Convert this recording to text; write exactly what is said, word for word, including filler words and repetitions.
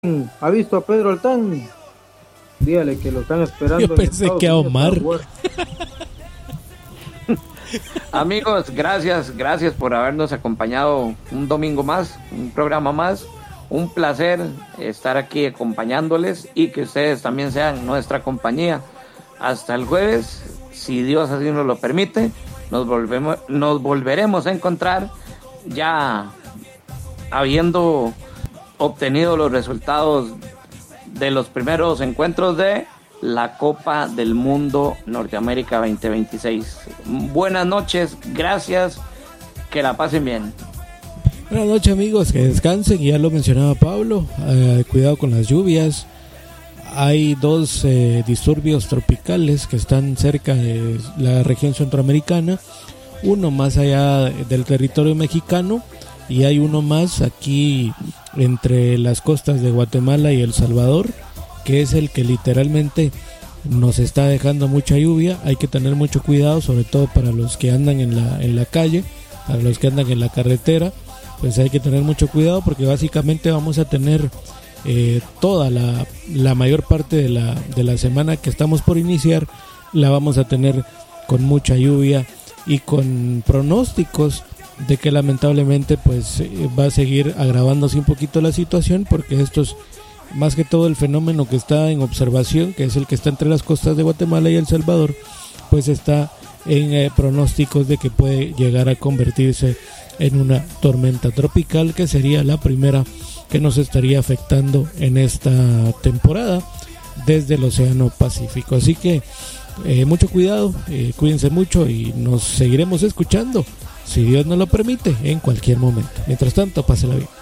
¿Ha visto a Pedro Altán? Dígale que lo están esperando. Yo pensé que a Omar. Amigos, gracias, gracias por habernos acompañado un domingo más, un programa más. Un placer estar aquí acompañándoles y que ustedes también sean nuestra compañía. Hasta el jueves, si Dios así nos lo permite, nos volvemos, nos volveremos a encontrar ya habiendo obtenido los resultados de los primeros encuentros de la Copa del Mundo Norteamérica veinte veintiséis. Buenas noches, gracias, que la pasen bien. Buenas noches, amigos, que descansen. Ya lo mencionaba Pablo, eh, cuidado con las lluvias. Hay dos eh, disturbios tropicales que están cerca de la región centroamericana, uno más allá del territorio mexicano y hay uno más aquí entre las costas de Guatemala y El Salvador, que es el que literalmente nos está dejando mucha lluvia. Hay que tener mucho cuidado, sobre todo para los que andan en la, en la calle, para los que andan en la carretera, pues hay que tener mucho cuidado porque básicamente vamos a tener eh, toda la, la mayor parte de la, de la semana que estamos por iniciar, la vamos a tener con mucha lluvia y con pronósticos de que lamentablemente pues eh, va a seguir agravándose un poquito la situación, porque esto es más que todo el fenómeno que está en observación, que es el que está entre las costas de Guatemala y El Salvador, pues está en eh, pronósticos de que puede llegar a convertirse en una tormenta tropical, que sería la primera que nos estaría afectando en esta temporada desde el Océano Pacífico. Así que eh, mucho cuidado, eh, cuídense mucho y nos seguiremos escuchando, si Dios nos lo permite, en cualquier momento. Mientras tanto, pásela bien.